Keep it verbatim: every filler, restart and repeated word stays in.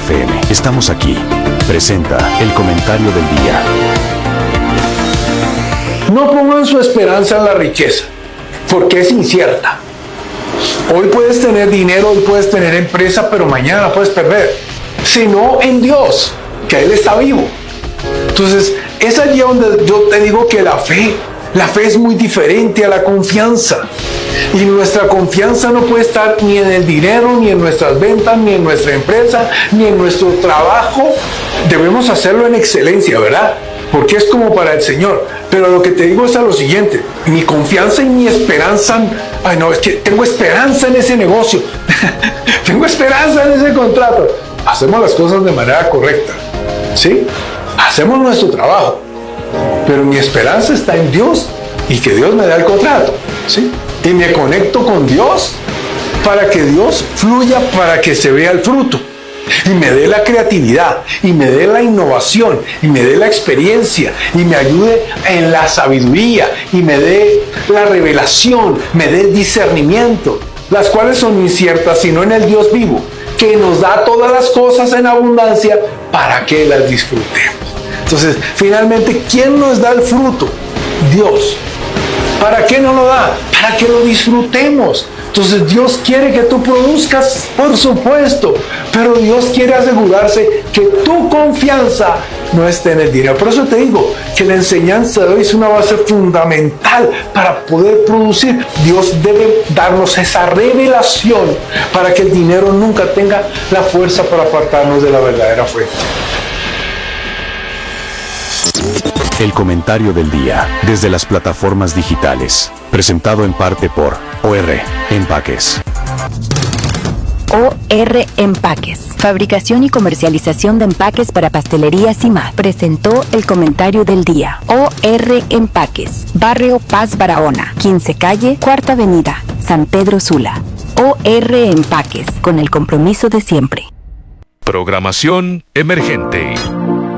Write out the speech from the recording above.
F M. Estamos aquí. Presenta el comentario del día. No pongan su esperanza en la riqueza, porque es incierta. Hoy puedes tener dinero, hoy puedes tener empresa, pero mañana la puedes perder. Sino en Dios, que Él está vivo. Entonces, es allí donde yo te digo que la fe, la fe es muy diferente a la confianza. Y nuestra confianza no puede estar ni en el dinero, ni en nuestras ventas, ni en nuestra empresa, ni en nuestro trabajo. Debemos hacerlo en excelencia, ¿verdad? Porque es como para el Señor. Pero lo que te digo es a lo siguiente: mi confianza y mi esperanza, ay no, es que tengo esperanza en ese negocio, tengo esperanza en ese contrato. Hacemos las cosas de manera correcta, ¿sí? Hacemos nuestro trabajo, pero mi esperanza está en Dios y que Dios me da el contrato, ¿sí? Y me conecto con Dios para que Dios fluya, para que se vea el fruto. Y me dé la creatividad, y me dé la innovación, y me dé la experiencia, y me ayude en la sabiduría, y me dé la revelación, me dé el discernimiento, las cuales son inciertas, sino en el Dios vivo, que nos da todas las cosas en abundancia para que las disfrutemos. Entonces, finalmente, ¿quién nos da el fruto? Dios. ¿Para qué nos lo da? Para que lo disfrutemos. Entonces Dios quiere que tú produzcas, por supuesto, pero Dios quiere asegurarse que tu confianza no esté en el dinero. Por eso te digo que la enseñanza de hoy es una base fundamental para poder producir. Dios debe darnos esa revelación para que el dinero nunca tenga la fuerza para apartarnos de la verdadera fuente. El comentario del día, desde las plataformas digitales, presentado en parte por O R Empaques. O R Empaques, fabricación y comercialización de empaques para pastelerías y más, presentó el comentario del día. O R Empaques, Barrio Paz Barahona, quince calle, Cuarta Avenida, San Pedro Sula. O R Empaques, con el compromiso de siempre. Programación emergente.